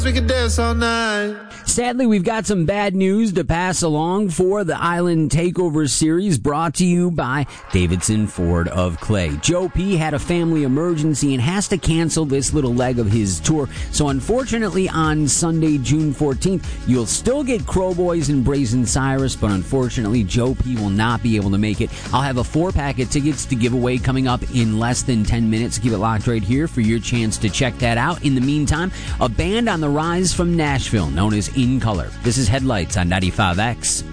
We can dance all night. Sadly, we've got some bad news to pass along for the Island Takeover Series, brought to you by Davidson Ford of Clay. Joe P. had a family emergency and has to cancel this little leg of his tour. So unfortunately, on Sunday, June 14th, you'll still get Crow Boys and Brazen Cyrus, but unfortunately, Joe P. will not be able to make it. I'll have a 4-pack of tickets to give away coming up in less than 10 minutes. Keep it locked right here for your chance to check that out. In the meantime, a band on the rise from Nashville known as In Color. This is Headlights on 95X.